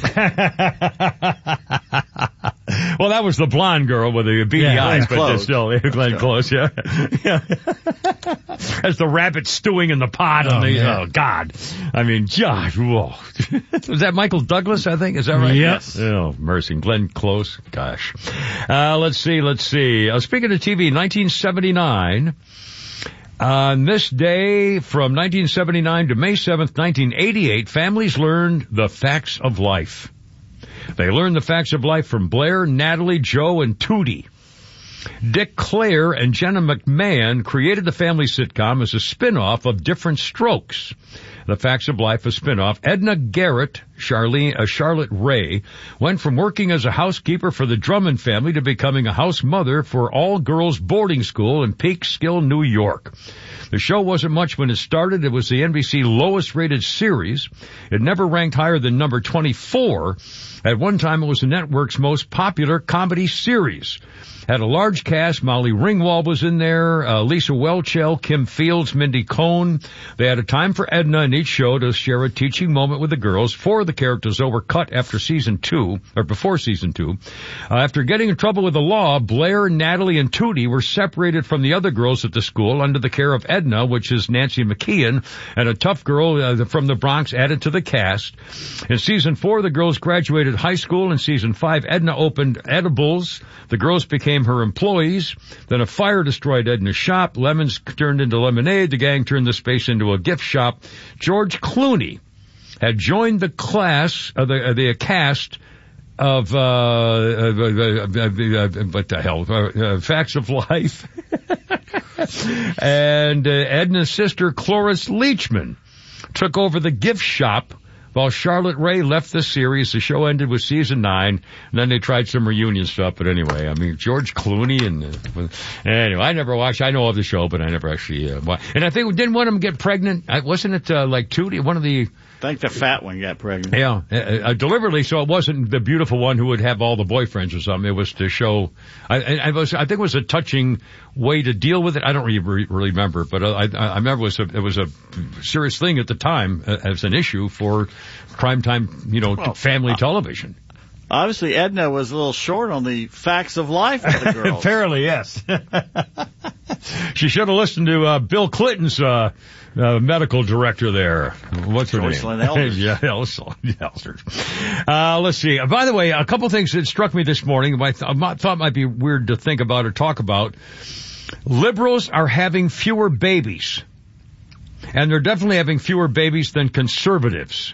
Well, that was the blonde girl with the beady yeah, eyes, but Close. still, Glenn Close, yeah. yeah. As the rabbit stewing in the pot. Oh, on the, man. oh God. I mean, gosh, whoa. Was that Michael Douglas, I think? Is that right? Yes. Oh, mercy. Glenn Close. Gosh. Uh, let's see, let's see. Uh, speaking of T V, nineteen seventy-nine. On this day, from nineteen seventy-nine to May seventh, nineteen eighty-eight, families learned the facts of life. They learned the facts of life from Blair, Natalie, Joe, and Tootie. Dick Clare and Jenna McMahon created the family sitcom as a spin-off of Different Strokes. The Facts of Life, a spin-off. Edna Garrett, Charlene, uh, Charlotte Ray, went from working as a housekeeper for the Drummond family to becoming a house mother for all-girls boarding school in Peekskill, New York. The show wasn't much when it started. It was the N B C lowest-rated series. It never ranked higher than number twenty-four. At one time, it was the network's most popular comedy series. Had a large cast. Molly Ringwald was in there, uh, Lisa Welchel, Kim Fields, Mindy Cohn. They had a time for Edna in each show to share a teaching moment with the girls. Four of the characters, though, were cut after season two, or before season two. Uh, after getting in trouble with the law, Blair, Natalie, and Tootie were separated from the other girls at the school under the care of Edna, which is Nancy McKeon, and a tough girl uh, from the Bronx added to the cast. In season four, the girls graduated high school. In season five, Edna opened edibles. The girls became her employees. Then a fire destroyed Edna's shop. Lemons turned into lemonade. The gang turned the space into a gift shop. George Clooney had joined the class, uh, the, uh, the cast of, uh, uh, uh, uh, uh what the hell, uh, uh, Facts of Life. And uh, Edna's sister, Cloris Leachman, took over the gift shop Well, Charlotte Rae left the series. The show ended with season nine, and then they tried some reunion stuff. But anyway, I mean, George Clooney and uh, anyway, I never watched. I know of the show, but I never actually uh, watched. And I think didn't one of them get pregnant? Wasn't it uh, like Tootie? One of the I think the fat one got pregnant. Yeah, uh, uh, deliberately. So it wasn't the beautiful one who would have all the boyfriends or something. It was to show. I, I, I was. I think it was a touching way to deal with it. I don't really, really remember, but I, I remember it was a, it was a serious thing at the time uh, as an issue for primetime, you know, well, family uh, television. Obviously, Edna was a little short on the facts of life of the girls. Apparently, yes. She should have listened to uh, Bill Clinton's uh, uh, medical director there. What's her Joycelyn name? Elders. yeah, Joycelyn Elders. Uh, let's see. Uh, by the way, a couple things that struck me this morning, I th- I thought might be weird to think about or talk about. Liberals are having fewer babies. And they're definitely having fewer babies than conservatives.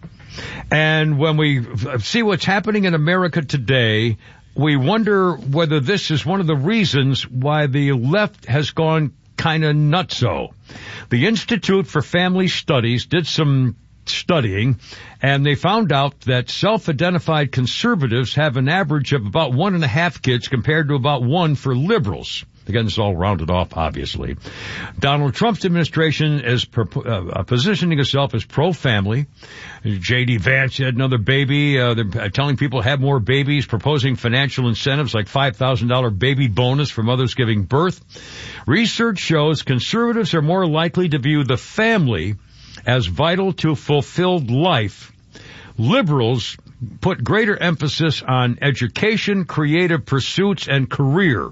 And when we see what's happening in America today, we wonder whether this is one of the reasons why the left has gone kind of nutso. The Institute for Family Studies did some studying, and they found out that self-identified conservatives have an average of about one and a half kids compared to about one for liberals. Again, it's all rounded off, obviously. Donald Trump's administration is uh, positioning itself as pro-family. J D. Vance had another baby. Uh, they're telling people to have more babies, proposing financial incentives like five thousand dollars baby bonus for mothers giving birth. Research shows conservatives are more likely to view the family as vital to fulfilled life. Liberals put greater emphasis on education, creative pursuits, and career.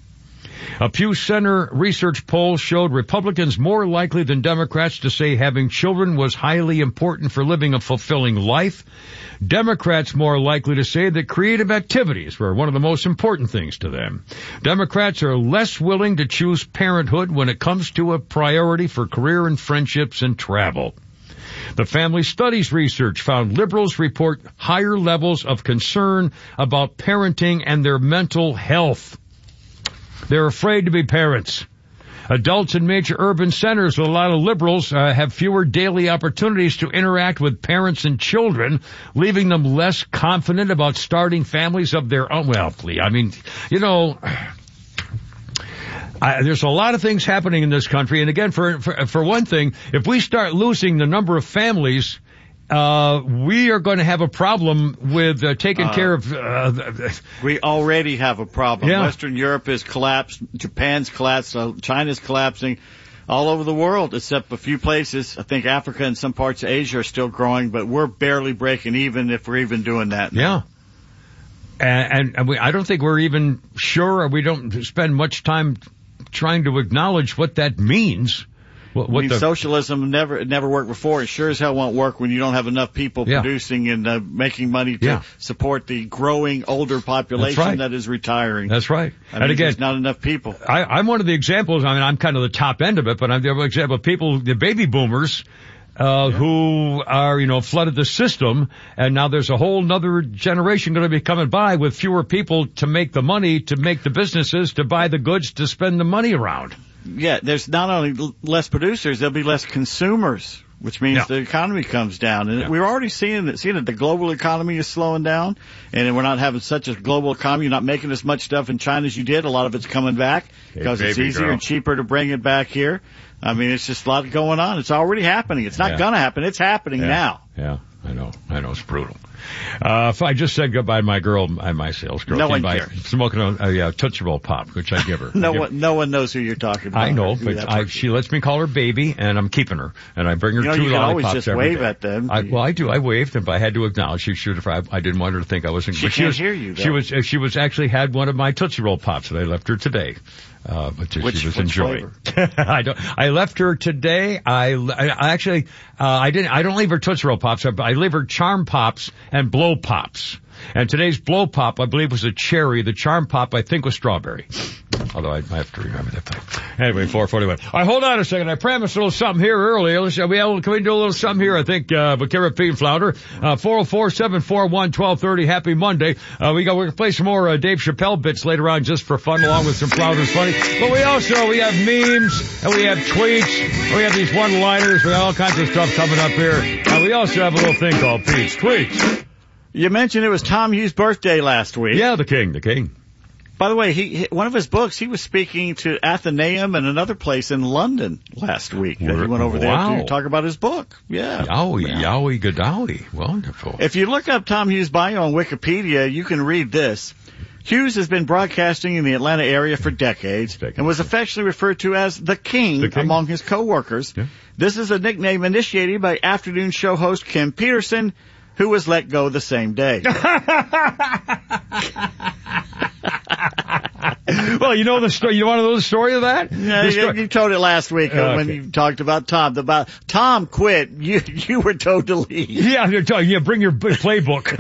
A Pew Center research poll showed Republicans more likely than Democrats to say having children was highly important for living a fulfilling life. Democrats more likely to say that creative activities were one of the most important things to them. Democrats are less willing to choose parenthood when it comes to a priority for career and friendships and travel. The Family Studies research found liberals report higher levels of concern about parenting and their mental health. They're afraid to be parents. Adults in major urban centers with a lot of liberals uh, have fewer daily opportunities to interact with parents and children, leaving them less confident about starting families of their own. Well, please, I mean, you know, I, there's a lot of things happening in this country. And again, for, for, for one thing, if we start losing the number of families, Uh, we are going to have a problem with uh, taking uh, care of... Uh, we already have a problem. Yeah. Western Europe is collapsed. Japan's collapsed. Uh, China's collapsing. All over the world, except a few places. I think Africa and some parts of Asia are still growing, but we're barely breaking even if we're even doing that now. Yeah. And, and we, I don't think we're even sure, or we don't spend much time trying to acknowledge what that means. What, what I mean, the, socialism never it never worked before. It sure as hell won't work when you don't have enough people yeah. producing and uh, making money to yeah. support the growing older population right. that is retiring. That's right. I and mean, again, there's not enough people. I, I'm one of the examples. I mean, I'm kind of the top end of it, but I'm the example of people, the baby boomers, uh, yeah. who are, you know, flooded the system, and now there's a whole nother generation going to be coming by with fewer people to make the money, to make the businesses, to buy the goods, to spend the money around. Yeah, there's not only less producers, there'll be less consumers, which means yeah. the economy comes down. And yeah. we're already seeing it, seeing it. The global economy is slowing down, and we're not having such a global economy. You're not making as much stuff in China as you did. A lot of it's coming back hey, because it's easier girl. and cheaper to bring it back here. I mean, it's just a lot going on. It's already happening. It's not yeah. going to happen. It's happening yeah. now. Yeah, I know. I know. It's brutal. Uh, if I just said goodbye to my girl, my, my sales girl. No one by cares. Smoking a, a, a Tootsie Roll Pop, which I give her. no I give one, no one knows who you're talking about. I know, but I, she lets me call her baby, and I'm keeping her. And I bring her you know, two you can lollipops always just every wave day. at them. I, well, I do. I waved, and I had to acknowledge she should have. I, I didn't want her to think I wasn't. She but can't she was, hear you, though. She was. She was actually had one of my Tootsie Roll Pops that I left her today. Uh, but which, she was which enjoying. I don't. I left her today. I, I actually. Uh, I didn't. I don't leave her Tootsie Roll Pops. I, I leave her Charm Pops and Blow Pops. And today's Blow Pop, I believe, was a cherry. The Charm Pop, I think, was strawberry. Although I might have to remember that thing. Anyway, four forty-one. All right, hold on a second. I promised a little something here earlier. Let's, we able, can we do a little something here? I think, uh, but Carrot Pete and Flounder, uh, four oh four, seven four one, one two three zero. Happy Monday. Uh, we got, we're going to play some more, uh, Dave Chappelle bits later on just for fun along with some Flounder's Funny. But we also, we have memes and we have tweets and we have these one-liners. We got all kinds of stuff coming up here. Uh, we also have a little thing called Pete's Tweets. You mentioned it was Tom Hughes' birthday last week. Yeah, the king, the king. By the way, he one of his books, he was speaking to Athenaeum and another place in London last week. That he went over wow. there to talk about his book. Yeah. Yowie, yeah. yowie, godowie. Wonderful. If you look up Tom Hughes' bio on Wikipedia, you can read this. Hughes has been broadcasting in the Atlanta area for decades and was affectionately referred to as the King, the king. among his coworkers. Yeah. This is a nickname initiated by afternoon show host Kim Peterson, who was let go the same day. Well, you know the story. You want to know the story of that? Yeah, you, you told it last week uh, okay. when you talked about Tom. About Tom quit. You you were told to leave. Yeah, you're telling. Yeah, bring your playbook.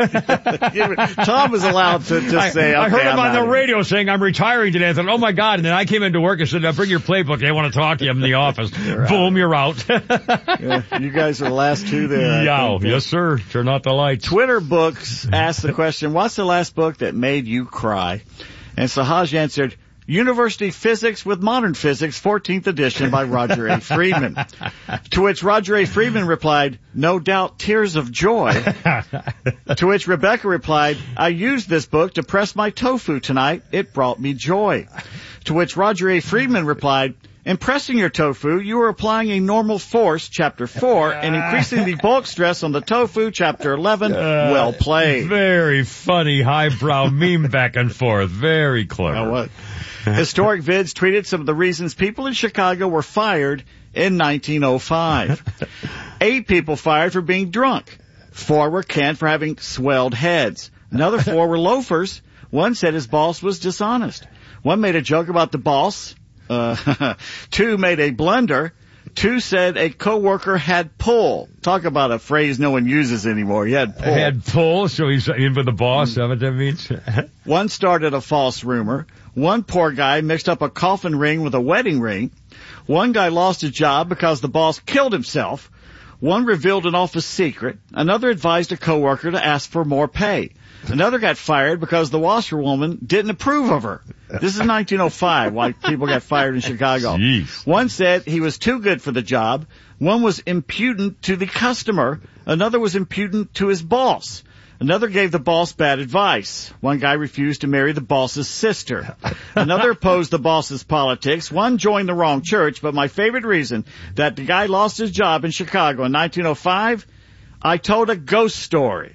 Tom was allowed to, to I, say. Okay, I heard him I'm on the radio saying, "I'm retiring today." I thought, "Oh my God!" And then I came into work and said, now "Bring your playbook. They want to talk to you in the office." Right. Boom, you're out. Yeah, you guys are the last two there. Yeah, yes, sir. Turn out the lights. Twitter Books asked the question, "What's the last book that made you cry?" And Sahaj answered, University Physics with Modern Physics, fourteenth edition by Roger A. Friedman. To which Roger A. Friedman replied, no doubt tears of joy. To which Rebecca replied, I used this book to press my tofu tonight. It brought me joy. To which Roger A. Friedman replied, in pressing your tofu, you are applying a normal force, chapter four, and increasing the bulk stress on the tofu, chapter eleven. Uh, well played. Very funny, highbrow meme back and forth. Very clever. Now what? Historic Vids tweeted some of the reasons people in Chicago were fired in nineteen oh five. Eight people fired for being drunk. Four were canned for having swelled heads. Another four were loafers. One said his boss was dishonest. One made a joke about the boss. Uh, two made a blunder. Two said a coworker had pull. Talk about a phrase no one uses anymore. He had pull. Had pull, so he's in with the boss. Is that what that means? One started a false rumor. One poor guy mixed up a coffin ring with a wedding ring. One guy lost his job because the boss killed himself. One revealed an office secret. Another advised a coworker to ask for more pay. Another got fired because the washerwoman didn't approve of her. This is nineteen oh five, why people got fired in Chicago. Jeez. One said he was too good for the job. One was impudent to the customer. Another was impudent to his boss. Another gave the boss bad advice. One guy refused to marry the boss's sister. Another opposed the boss's politics. One joined the wrong church. But my favorite reason that the guy lost his job in Chicago in nineteen oh five, I told a ghost story.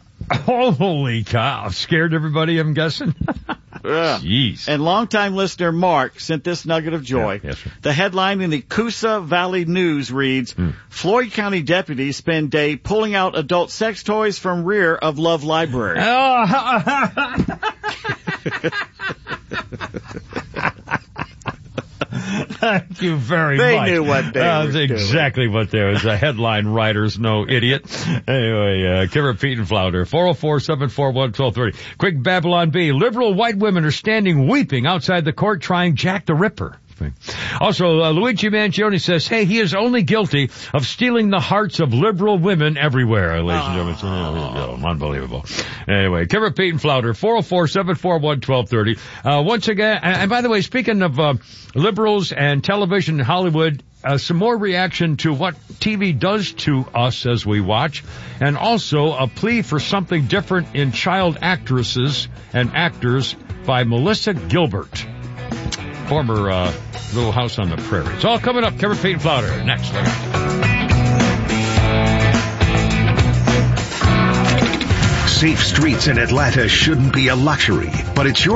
Holy cow. Scared everybody, I'm guessing? Yeah. Jeez. And longtime listener Mark sent this nugget of joy. Yeah, yes, sir. The headline in the Coosa Valley News reads, hmm. Floyd County deputies spend day pulling out adult sex toys from rear of Love Library. Thank you very they much. They knew what they uh, were That's exactly doing. what there is. A headline writer's no idiot. Anyway, uh, Carrot Pete and Flounder, four oh four, seven four one, one two three zero. Quick Babylon B. Liberal white women are standing weeping outside the court trying Jack the Ripper. Also, uh, Luigi Mangione says, hey, he is only guilty of stealing the hearts of liberal women everywhere, ladies and gentlemen. Oh, unbelievable. Anyway, Carrot Pete and Flounder, four oh four, seven four one, one two three zero. Uh, once again, and, and by the way, speaking of uh, liberals and television in Hollywood, uh, some more reaction to what T V does to us as we watch, and also a plea for something different in child actresses and actors by Melissa Gilbert. Former uh, Little House on the Prairie. It's all coming up. Carrot Pete and Flounder next. Safe streets in Atlanta shouldn't be a luxury, but it's your